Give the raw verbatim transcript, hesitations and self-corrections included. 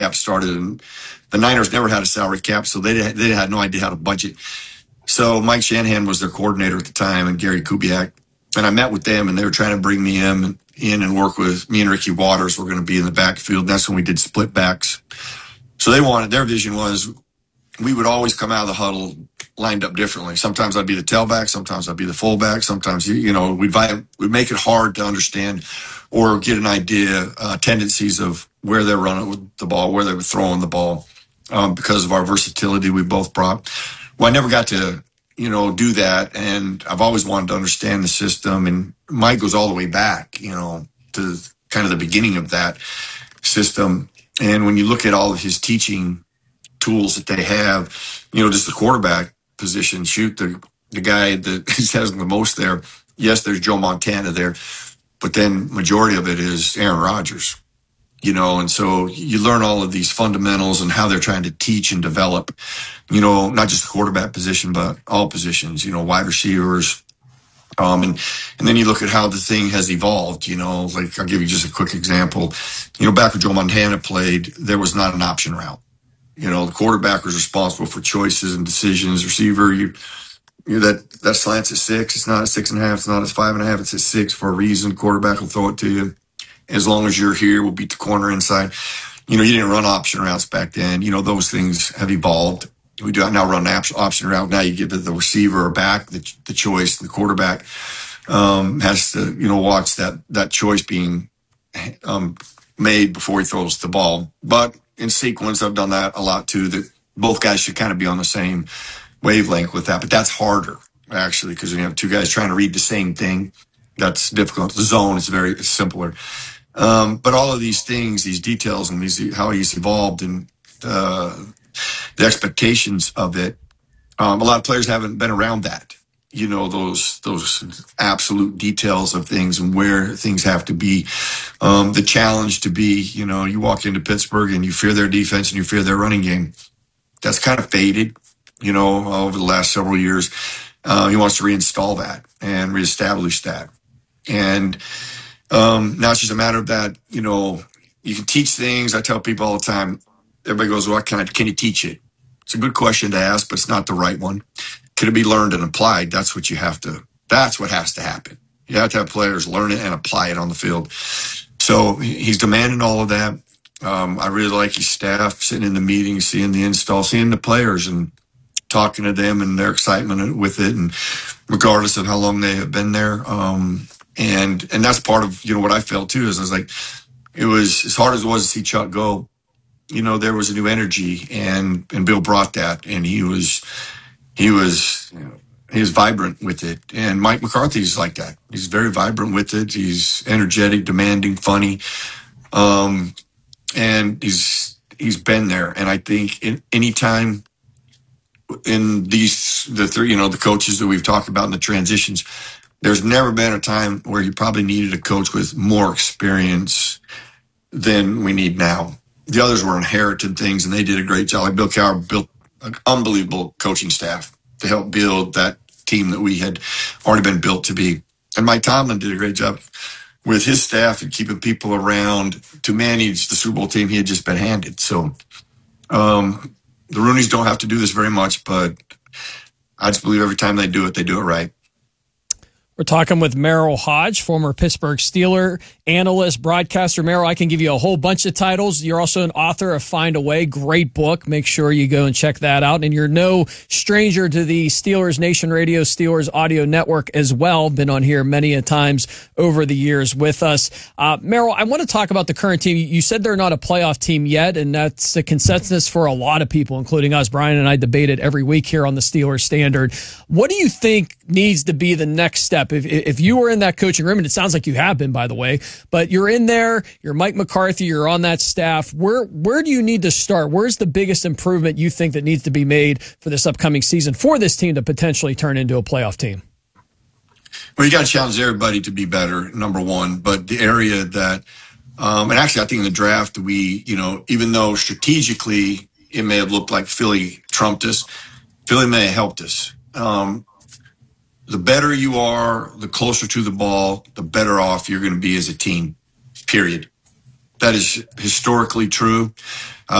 cap started, and the Niners never had a salary cap, so they they had no idea how to budget. So Mike Shanahan was their coordinator at the time, and Gary Kubiak. And I met with them, and they were trying to bring me in, in and work with me and Ricky Waters. We're going to be in the backfield. That's when we did split backs. So they wanted, their vision was we would always come out of the huddle lined up differently. Sometimes I'd be the tailback. Sometimes I'd be the fullback. Sometimes, you know, we'd, we'd make it hard to understand or get an idea, uh, tendencies of where they're running with the ball, where they were throwing the ball, um, because of our versatility we both brought. Well, I never got to, you know, do that. And I've always wanted to understand the system. And Mike goes all the way back, you know, to kind of the beginning of that system. And when you look at all of his teaching tools that they have, you know, just the quarterback position, shoot, the, the guy that has the most there. Yes, there's Joe Montana there, but then majority of it is Aaron Rodgers. You know, and so you learn all of these fundamentals and how they're trying to teach and develop, you know, not just the quarterback position, but all positions, you know, wide receivers. Um, and, and then you look at how the thing has evolved, you know, like I'll give you just a quick example. You know, back when Joe Montana played, there was not an option route. You know, the quarterback was responsible for choices and decisions. Receiver, you, you know, that, that slant's at six. It's not a six and a half. It's not a five and a half. It's at six for a reason. Quarterback will throw it to you. As long as you're here, we'll beat the corner inside. You know, you didn't run option routes back then. You know, those things have evolved. We do now run an option route. Now you give the receiver or back the, the choice. The quarterback um, has to, you know, watch that that choice being um, made before he throws the ball. But in sequence, I've done that a lot too, that both guys should kind of be on the same wavelength with that. But that's harder, actually, because when you have two guys trying to read the same thing, that's difficult. The zone is very it's simpler. Um, but all of these things, these details and these, how he's evolved and, uh, the expectations of it. Um, a lot of players haven't been around that, you know, those, those absolute details of things and where things have to be. Um, the challenge to be, you know, you walk into Pittsburgh and you fear their defense and you fear their running game. That's kind of faded, you know, over the last several years. Uh, he wants to reinstall that and reestablish that. And, Um, now it's just a matter of that, you know, you can teach things. I tell people all the time, everybody goes, well, can I, can you teach it? It's a good question to ask, but it's not the right one. Can it be learned and applied? That's what you have to, that's what has to happen. You have to have players learn it and apply it on the field. So he's demanding all of that. Um, I really like his staff sitting in the meetings, seeing the install, seeing the players and talking to them and their excitement with it. And regardless of how long they have been there, um, And and that's part of, you know, what I felt too, is I was like, it was as hard as it was to see Chuck go, you know, there was a new energy and, and Bill brought that and he was, he was, you know, he was vibrant with it. And Mike McCarthy's like that. He's very vibrant with it. He's energetic, demanding, funny. Um, and he's, he's been there. And I think in any time in these, the three, you know, the coaches that we've talked about in the transitions, there's never been a time where you probably needed a coach with more experience than we need now. The others were inherited things, and they did a great job. Like Bill Cowher built an unbelievable coaching staff to help build that team that we had already been built to be. And Mike Tomlin did a great job with his staff and keeping people around to manage the Super Bowl team he had just been handed. So um, the Rooneys don't have to do this very much, but I just believe every time they do it, they do it right. We're talking with Merril Hoge, former Pittsburgh Steeler analyst, broadcaster. Merril, I can give you a whole bunch of titles. You're also an author of Find a Way. Great book. Make sure you go and check that out. And you're no stranger to the Steelers Nation Radio, Steelers Audio Network as well. Been on here many a times over the years with us. Uh, Merril, I want to talk about the current team. You said they're not a playoff team yet, and that's the consensus for a lot of people, including us. Brian and I debate it every week here on the Steelers Standard. What do you think needs to be the next step? If if you were in that coaching room, and it sounds like you have been, by the way, but you're in there, you're Mike McCarthy, you're on that staff. Where where do you need to start? Where's the biggest improvement you think that needs to be made for this upcoming season for this team to potentially turn into a playoff team? Well, you got to challenge everybody to be better, number one. But the area that, um, and actually I think in the draft, we, you know, even though strategically it may have looked like Philly trumped us, Philly may have helped us. Um, The better you are, the closer to the ball, the better off you're going to be as a team, period. that is historically true.